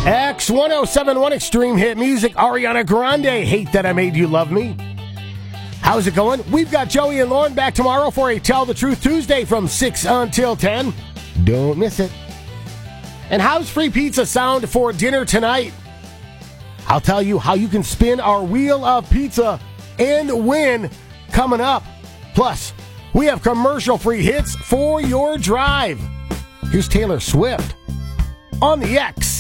X1071 Extreme Hit Music, Ariana Grande, Hate That I Made You Love Me. How's it going? We've got Joey and Lauren back tomorrow for a Tell the Truth Tuesday from 6 until 10. Don't miss it. And how's free pizza sound for dinner tonight? I'll tell you how you can spin our Wheel of Pizza and win coming up. Plus, we have commercial-free hits for your drive. Here's Taylor Swift on the X.